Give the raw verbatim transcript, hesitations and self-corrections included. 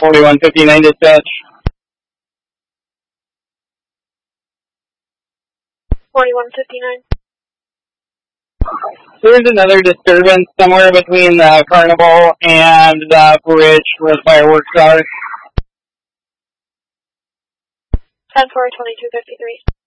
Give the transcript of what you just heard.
forty-one fifty-nine dispatch. forty-one fifty-nine. There's another disturbance somewhere between the Carnival and the bridge where the fireworks are. ten four twenty-two fifty-three.